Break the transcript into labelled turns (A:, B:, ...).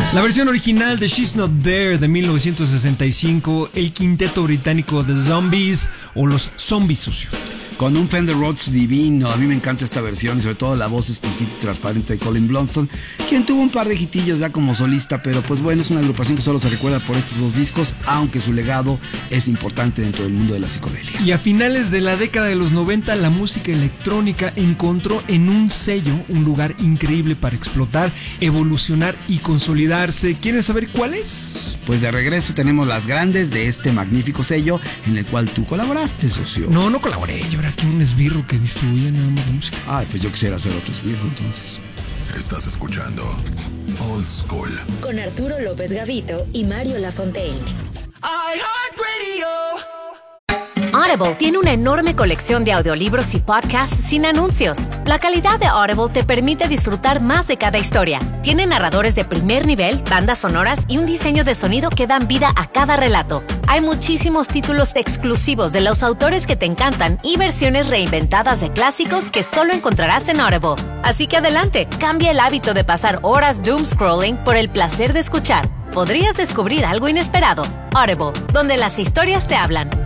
A: La versión original de She's Not There de 1965, el quinteto británico The Zombies o los Zombies, socio.
B: Con un Fender Rhodes divino. A mí me encanta esta versión y sobre todo la voz exquisita y transparente de Colin Blunstone, quien tuvo un par de hitillos ya como solista, pero pues bueno, es una agrupación que solo se recuerda por estos dos discos, aunque su legado es importante dentro del mundo de la psicodelia.
A: Y a finales de la década de los 90, la música electrónica encontró en un sello un lugar increíble para explotar, evolucionar y consolidarse. ¿Quieren saber cuál es?
B: Pues de regreso tenemos las grandes de este magnífico sello en el cual tú colaboraste, socio.
A: No colaboré, yo era aquí un esbirro que distribuía nada más la música.
B: Ay, pues yo quisiera ser otro esbirro entonces.
C: Estás escuchando Old School
D: con Arturo López Gavito y Mario Lafontaine.
E: Audible tiene una enorme colección de audiolibros y podcasts sin anuncios. La calidad de Audible te permite disfrutar más de cada historia. Tiene narradores de primer nivel, bandas sonoras y un diseño de sonido que dan vida a cada relato. Hay muchísimos títulos exclusivos de los autores que te encantan y versiones reinventadas de clásicos que solo encontrarás en Audible. Así que adelante, cambia el hábito de pasar horas doom scrolling por el placer de escuchar. Podrías descubrir algo inesperado. Audible, donde las historias te hablan.